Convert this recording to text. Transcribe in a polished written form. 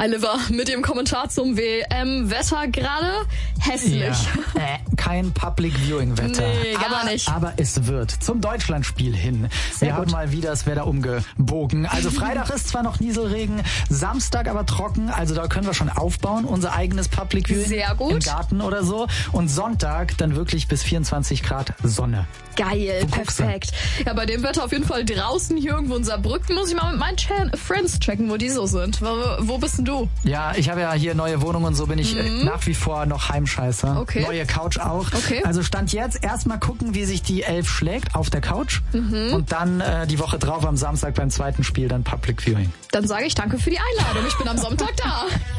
Oliver mit dem Kommentar zum WM-Wetter gerade. Hässlich. Ja. Kein Public Viewing Wetter. Nee, gar nicht. Aber es wird zum Deutschlandspiel hin. Wir haben mal wieder das Wetter umgebogen. Also Freitag ist zwar noch Nieselregen, Samstag aber trocken. Also da können wir schon aufbauen. Unser eigenes Public Viewing. Sehr gut. Im Garten oder so. Und Sonntag dann wirklich bis 24 Grad Sonne. Geil, perfekt. Ja, bei dem Wetter auf jeden Fall draußen hier irgendwo in Saarbrücken muss ich mal mit meinen Friends checken, wo die so sind. Wo bist denn du? Ja, ich habe ja hier neue Wohnung und so bin ich nach wie vor noch Heimscheißer. Okay. Neue Couch auch. Okay. Also Stand jetzt erstmal gucken, wie sich die 11 schlägt auf der Couch und dann die Woche drauf am Samstag beim zweiten Spiel dann Public Viewing. Dann sage ich danke für die Einladung. Ich bin am Sonntag da.